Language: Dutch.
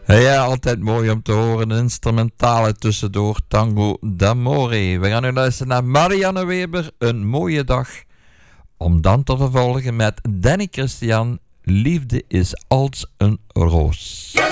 Ja, altijd mooi om te horen. Een instrumentale tussendoor, Tango d'Amore. We gaan nu luisteren naar Marianne Weber, Een mooie dag. Om dan te vervolgen met Danny Christian, Liefde is als een roos.